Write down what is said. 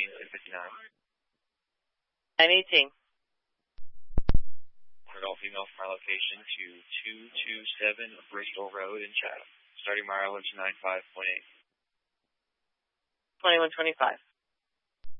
918. All female from our location to 227 Bristol Road in Chatham. Starting mileage 95.8. 2125.